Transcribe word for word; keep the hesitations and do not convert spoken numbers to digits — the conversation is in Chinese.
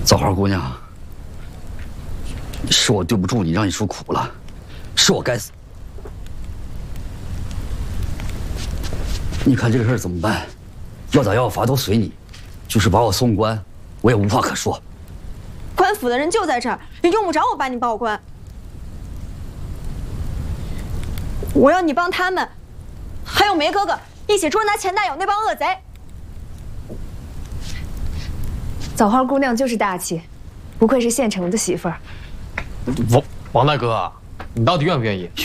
枣花姑娘，是我对不住你，让你受苦了，是我该死。你看这个事儿怎么办？要打要罚都随你，就是把我送关，我也无话可说。 官府的人就在这儿，也用不着我把你报关。我要你帮他们，还有梅哥哥一起捉拿钱大友那帮恶贼。 枣花姑娘就是大气，不愧是县城的媳妇儿。 王王大哥，你到底愿不愿意？